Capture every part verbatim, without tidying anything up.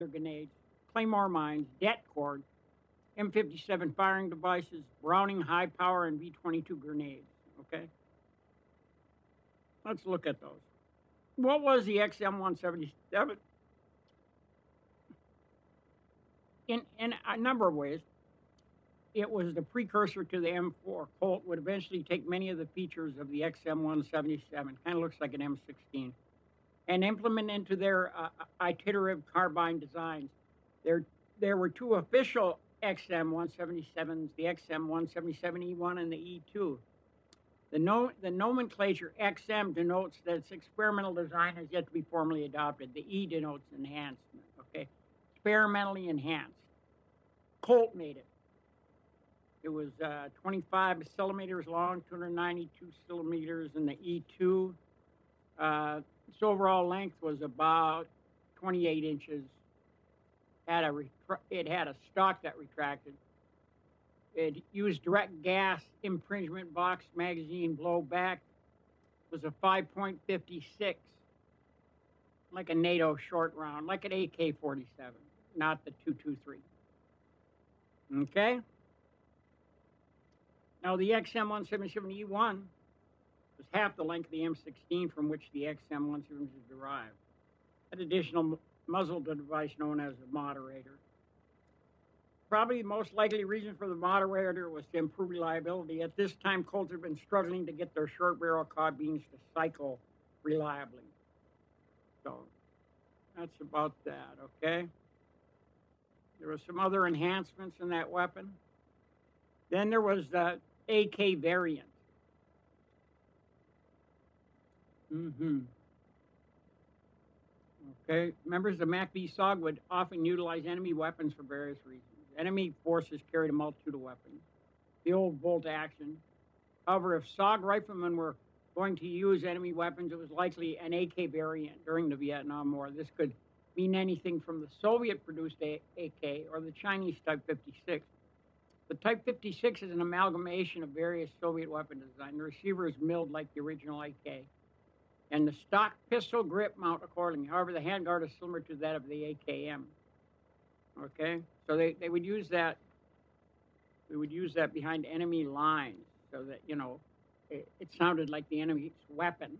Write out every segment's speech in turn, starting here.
grenades, Claymore mines, det cord, M fifty-seven firing devices, Browning high power, and V twenty-two grenades. Okay? Let's look at those. What was the X M one seventy-seven? In, in a number of ways, it was the precursor to the M four. Colt would eventually take many of the features of the X M one seventy-seven, kind of looks like an M sixteen, and implement into their uh, iterative carbine designs. There, there were two official X M one seventy-sevens, the X M one seventy-seven E one and the E two. The, no, the nomenclature X M denotes that its experimental design has yet to be formally adopted. The E denotes enhancement, okay? Experimentally enhanced. Colt made it. It was uh, twenty-five centimeters long, two hundred ninety-two centimeters in the E two. Uh, its overall length was about twenty-eight inches. Had a it had a stock that retracted. It used direct gas impingement box magazine blowback. It was a five point five six, like a NATO short round, like an A K forty-seven, not the two twenty-three. Okay? Now, the X M one seventy-seven E one was half the length of the M sixteen from which the X M one seventy-seven is derived. An additional muzzle device known as a moderator. Probably the most likely reason for the moderator was to improve reliability. At this time, Colts had been struggling to get their short barrel carbines to cycle reliably. So that's about that, okay? There were some other enhancements in that weapon. Then there was the A K variant. Mm-hmm. Okay, members of MACV-SOG would often utilize enemy weapons for various reasons. Enemy forces carried a multitude of weapons. The old bolt action. However, if SOG riflemen were going to use enemy weapons, it was likely an A K variant during the Vietnam War. This could mean anything from the Soviet-produced A K or the Chinese Type fifty-six. The Type fifty-six is an amalgamation of various Soviet weapon design. The receiver is milled like the original A K. And the stock pistol grip mount accordingly. However, the handguard is similar to that of the A K M. Okay? So they, they would use that, we would use that behind enemy lines so that, you know, it, it sounded like the enemy's weapon.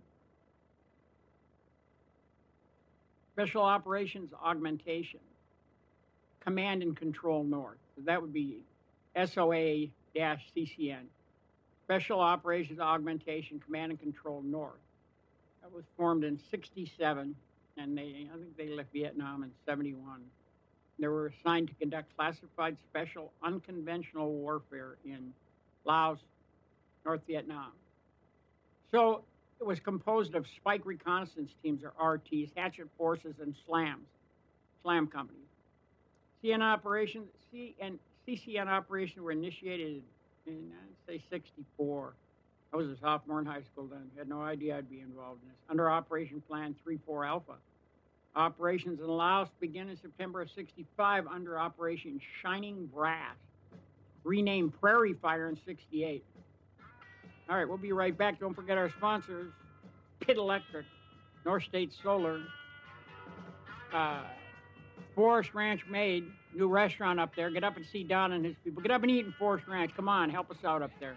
Special Operations Augmentation. Command and Control North. So that would be S O A C C N. Special Operations Augmentation Command and Control North. That was formed in sixty-seven, and they, I think they left Vietnam in seventy-one. They were assigned to conduct classified special unconventional warfare in Laos, North Vietnam. So it was composed of Spike Reconnaissance Teams, or R Ts, Hatchet Forces, and SLAMs, SLAM companies. C N operations, C and C C N operations were initiated in, I'd say, sixty-four. I was a sophomore in high school then. Had no idea I'd be involved in this. Under Operation Plan three four Alpha. Operations in Laos began in September of sixty-five under Operation Shining Brass, renamed Prairie Fire in sixty-eight. All right, we'll be right back. Don't forget our sponsors, Pitt Electric, North State Solar, uh, Forest Ranch Made, new restaurant up there. Get up and see Don and his people. Get up and eat in Forest Ranch. Come on, help us out up there.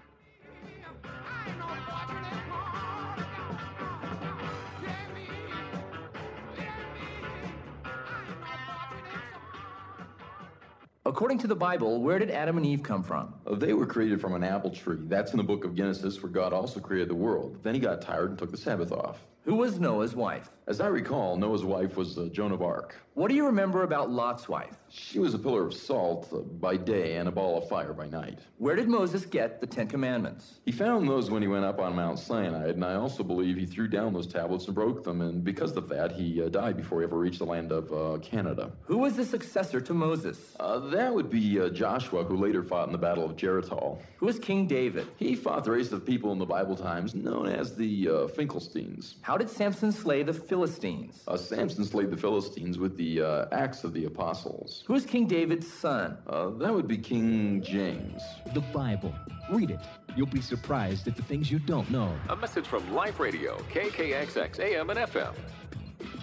According to the Bible, where did Adam and Eve come from? Uh, they were created from an apple tree. That's in the book of Genesis, where God also created the world. Then he got tired and took the Sabbath off. Who was Noah's wife? As I recall, Noah's wife was uh, Joan of Arc. What do you remember about Lot's wife? She was a pillar of salt uh, by day and a ball of fire by night. Where did Moses get the Ten Commandments? He found those when he went up on Mount Sinai, and I also believe he threw down those tablets and broke them, and because of that, he uh, died before he ever reached the land of uh, Canada. Who was the successor to Moses? Uh, that would be uh, Joshua, who later fought in the Battle of Jericho. Who was King David? He fought the race of people in the Bible times known as the uh, Finkelsteins. How did Samson slay the Philistines? Uh, Samson slayed the Philistines with the uh, axe of the apostles. Who is King David's son? Uh, that would be King James. The Bible. Read it. You'll be surprised at the things you don't know. A message from Life Radio, K K X X A M and F M.